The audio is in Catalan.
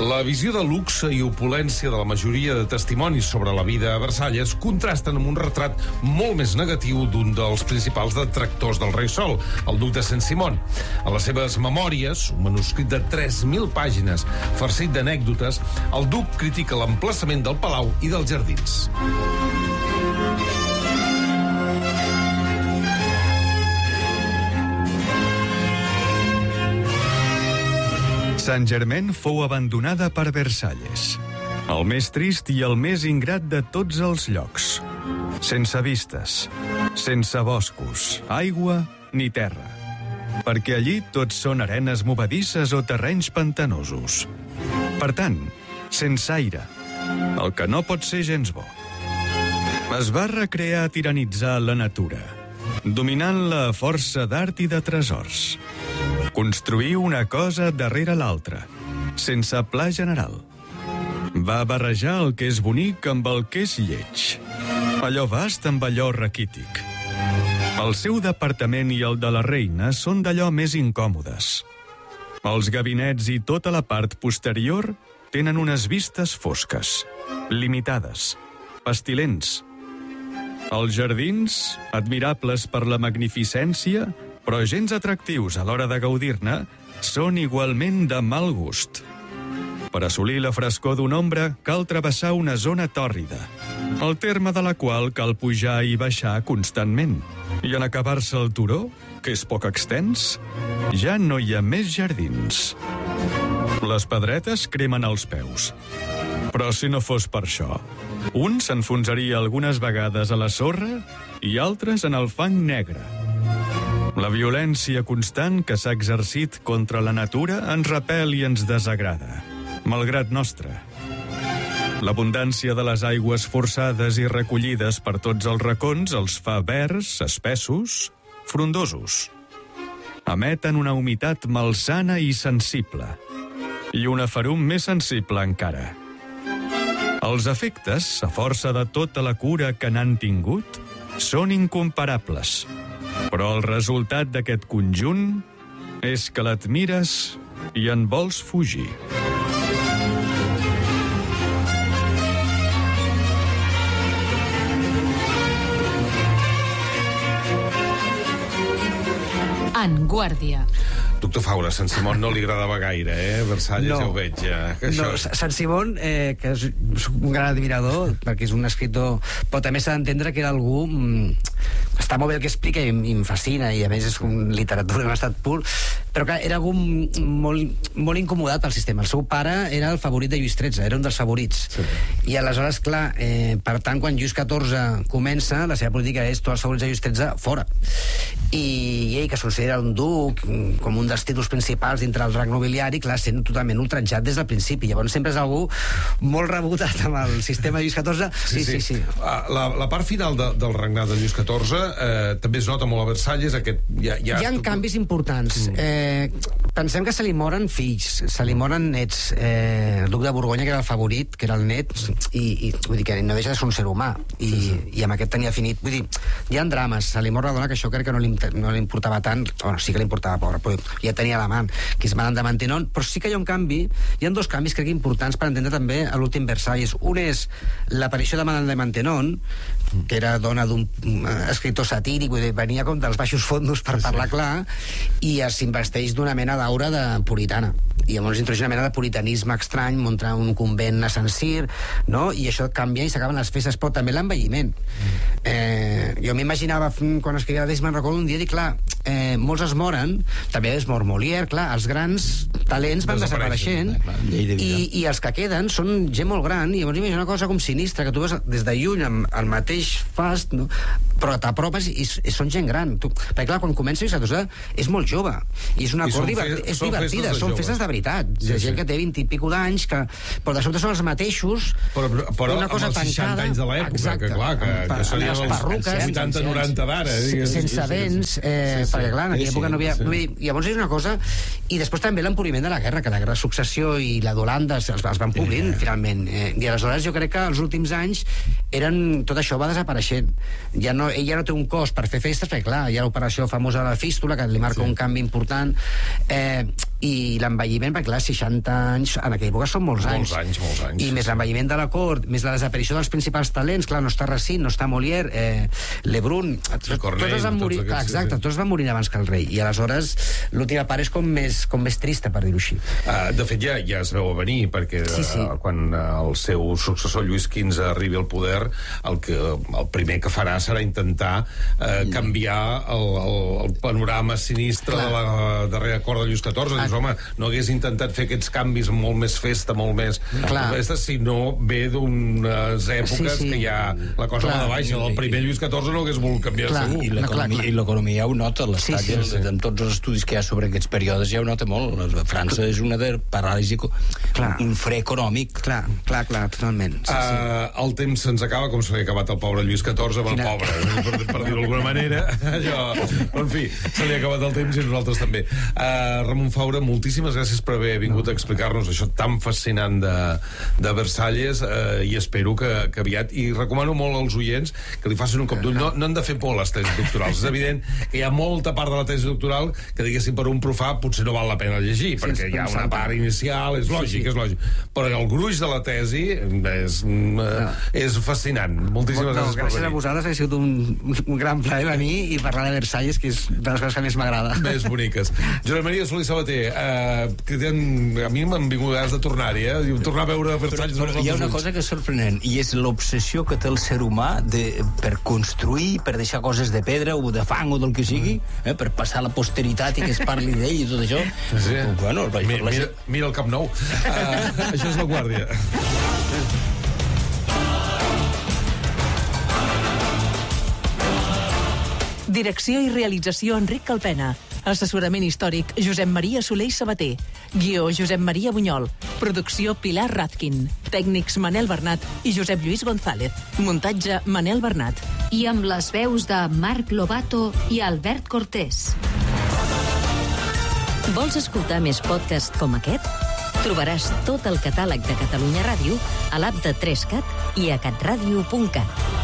La visió de luxe i opulència de la majoria de testimonis sobre la vida a Versalles contrasten amb un retrat molt més negatiu d'un dels principals detractors del rei Sol, el duc de Saint-Simon. A les seves memòries, un manuscrit de 3.000 pàgines farcit d'anècdotes, el duc critica l'emplaçament del palau i dels jardins. Saint-Germain fou abandonada per Versalles, el més trist i el més ingrat de tots els llocs. Sense vistes, sense boscos, aigua ni terra, perquè allí tots són arenes movedisses o terrenys pantanosos. Per tant, sense aire, el que no pot ser gens bo. Es va recrear a tiranitzar la natura, dominant-la a força d'art i de tresors. Construir una cosa darrere l'altra, sense pla general. Va barrejar el que és bonic amb el que és lleig, allò vast amb allò raquític. El seu departament i el de la reina són d'allò més incòmodes. Els gabinets i tota la part posterior tenen unes vistes fosques, limitades, pestilents. Els jardins, admirables per la magnificència, però gens atractius a l'hora de gaudir-ne, són igualment de mal gust. Per assolir la frescor d'un ombra cal travessar una zona tòrrida, al terme de la qual cal pujar i baixar constantment. I en acabar-se el turó, que és poc extens, ja no hi ha més jardins. Les pedretes cremen els peus. Però si no fos per això, un s'enfonsaria algunes vegades a la sorra i altres en el fang negre. La violència constant que s'ha exercit contra la natura ens repel i ens desagrada, malgrat nostre. L'abundància de les aigües forçades i recollides per tots els racons els fa verds, espessos, frondosos. Emeten una humitat malsana i sensible, i una ferum més sensible encara. Els efectes, a força de tota la cura que n'han tingut, són incomparables. Però el resultat d'aquest conjunt és que l'admires i en vols fugir. En Guàrdia. Doctor Faura, Saint-Simon no li agradava gaire, Versalles, ja ho veig. No, Saint-Simon, que és un gran admirador, perquè és un escriptor, però també s'ha d'entendre que era algú... Està molt bé el que explica i em fascina, i a més és una literatura en estat pur, però clar, era algú molt incomodat pel sistema. El seu pare era el favorit de Lluís XIII, era un dels favorits. Sí. I aleshores, clar, per tant, quan Lluís XIV comença, la seva política és tots els favorits de Lluís XIII fora. I ell, que es considera un duc, com un dels títols principals dintre del rang nobiliari, clar, sent totalment ultratjat des del principi. Llavors sempre és algú molt rebotat amb el sistema de Lluís XIV. Sí. La part final del regnat de Lluís XIV també es nota molt a Versalles. Hi ha canvis importants. Pensem que se li moren fills, se li moren nets. El duc de Borgonya, que era el favorit, que era el net, i vull dir que no deixa de ser un ser humà, i amb aquest tenia finit. Vull dir, hi ha drames. Se li mor la dona, que això crec que no li importava tant. Bueno, sí que li importava, pobra, però ja tenia la mà, que és Madame de Maintenon. Però sí que hi ha un canvi, hi ha dos canvis crec importants per entendre també l'últim Versalles. Un és l'aparició de Madame de Maintenon, que era dona d'un escriptor satíric, vull dir, venia com dels baixos fondos per parlar clar, i s'investeix d'una mena d'aura de puritana. I llavors introdueix una mena de puritanisme estrany, muntar un convent a Sant Cir, no? I això canvia i s'acaben les festes, però també l'envelliment. Jo m'imaginava, quan escrivia Desmond, recordo un dia, dic, clar, molts es moren, també es mor Molière, clar, els grans talents van desapareixent, i els que queden són gent molt gran, i llavors imagina una cosa com sinistra, que tu veus des de lluny amb el mateix fast, no? Però t'apropes i són gent gran. Perquè clar, quan comença és molt jove, i és una cosa divertida, són festes de veritat, de gent que té 20 i pico d'anys, però de sobte són els mateixos, però una cosa amb els 60 anys de l'època, que clar, que serien els perruques, 80-90 d'ara, sense dents, perquè clar, en aquella època no havia... Llavors és una cosa, i després també l'empobriment de la guerra, que la guerra de successió i la d'Holanda els van poblint, finalment, i aleshores jo crec que els últims anys tot això va desapareixent. Ell ja no té un cost per fer festes, perquè clar, hi ha l'operació famosa de la fístula, que li marca un canvi important. i l'envelliment, perquè clar, 60 anys en aquella època són molts anys. Molts anys. I més l'envelliment de la cort, més la desaparició dels principals talents, clar, no està Racine, no està Molière, Lebrun, tots van morir, exacte, tots van morir abans que el rei, i aleshores l'última part és com més trista, per dir-ho així. De fet, ja es veu a venir, perquè quan el seu successor Lluís XV arribi al poder, el primer que farà serà intentar canviar el panorama sinistre de la darrera cort de Lluís XIV. Dius, home, no hagués intentat fer aquests canvis amb molt més festa, molt més festa, sinó ve d'unes èpoques que ja la cosa va de baixa. El primer Lluís XIV no hagués volgut canviar segur. I l'economia ho nota, l'estat, amb tots els estudis que hi ha sobre aquests períodes ja ho nota molt. França és una de paràlisi, un fre econòmic. Clar, totalment. El temps se'ns acaba, com se li ha acabat el pobre Lluís XIV, pobre, per dir-ho d'alguna manera. En fi, se li ha acabat el temps i nosaltres també. Ramon Faura, moltíssimes gràcies per haver vingut a explicar-nos això tan fascinant de Versalles, i espero que aviat, i recomano molt als oients que li facin un cop d'ull. No han de fer por les tesis doctorals. És evident que hi ha molta part de la tesi doctoral que, diguéssim, per un profà potser no val la pena llegir, perquè hi ha una part inicial, és lògic, però el gruix de la tesi és fascinant. Moltíssimes gràcies per venir. Gràcies a vosaltres, ha sigut un gran plaer venir i parlar de Versalles, que és de les coses que més m'agrada. Més boniques. Josep Maria Solí Sabater, a mi m'han vingut ganes de tornar-hi, tornar a veure Versalles. Però hi ha una cosa que és sorprenent, i és l'obsessió que té el ser humà per construir, per deixar coses de pedra o de fang o del que sigui, per passar a la posteritat i que es parli d'ell i tot això. Bueno, mira el Camp Nou. Això és La Guàrdia. Direcció i realització Enric Calpena. Assessorament històric Josep Maria Soler i Sabater. Guió Josep Maria Bunyol. Producció Pilar Razkin. Tècnics Manel Bernat i Josep Lluís González. Muntatge Manel Bernat. I amb les veus de Marc Lobato i Albert Cortés. Vols escoltar més podcasts com aquest? Trobaràs tot el catàleg de Catalunya Ràdio a l'app de 3CAT i a catradio.cat.